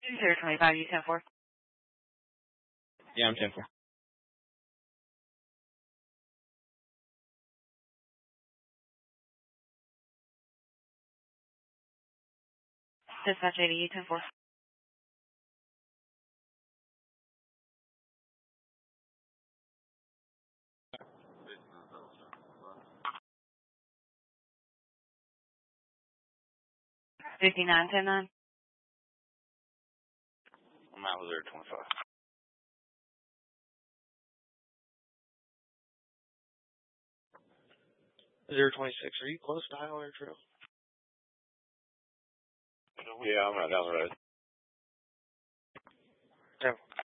025, you 10-4. Yeah, I'm 10-4. Dispatch 80, you 10-4. $59, 10-9. I'm out with 025. 026, are you close to Highway Trail? Yeah, I'm right down the road. Yeah.